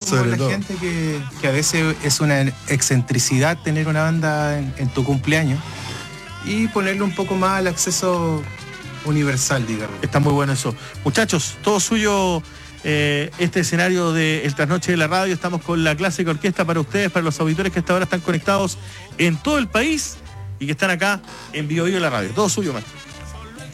como Sobre la todo. gente que a veces es una excentricidad tener una banda en tu cumpleaños y ponerle un poco más al acceso universal, digamos. Está muy bueno eso. Muchachos, todo suyo este escenario de El Trasnoche de la Radio. Estamos con la clásica orquesta para ustedes, para los auditores que hasta ahora están conectados en todo el país y que están acá en Bio Bio la Radio. Todo suyo, maestro.